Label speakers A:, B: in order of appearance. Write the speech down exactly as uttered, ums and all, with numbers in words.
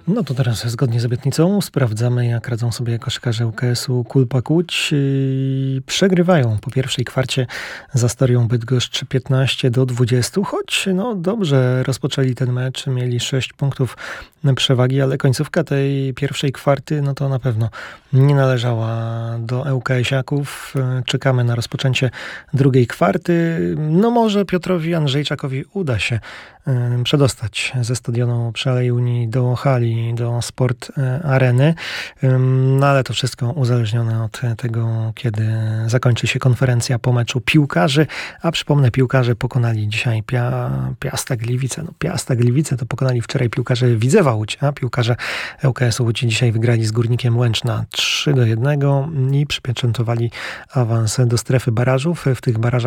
A: No to teraz zgodnie z obietnicą sprawdzamy, jak radzą sobie koszykarze U K S-u Kulpa Kłódź. Yy, Przegrywają po pierwszej kwarcie z Astorią Bydgoszcz piętnaście do dwudziestu, choć no dobrze rozpoczęli ten mecz, mieli sześć punktów przewagi, ale końcówka tej pierwszej kwarty, no to na pewno nie należała do ŁKS-iaków. Czekamy na rozpoczęcie drugiej kwarty. No może Piotrowi Andrzejczakowi uda się yy, przedostać ze stadionu przy Alei Unii do hali, do Sport Areny. No ale to wszystko uzależnione od tego, kiedy zakończy się konferencja po meczu piłkarzy. A przypomnę, piłkarze pokonali dzisiaj Pia, Piasta Gliwice. No Piasta Gliwice to pokonali wczoraj piłkarze Widzewa Łódź, a piłkarze ŁKS-u Łódź dzisiaj wygrali z Górnikiem Łęcz na trzy do jednego i przypieczętowali awans do strefy barażów. W tych barażach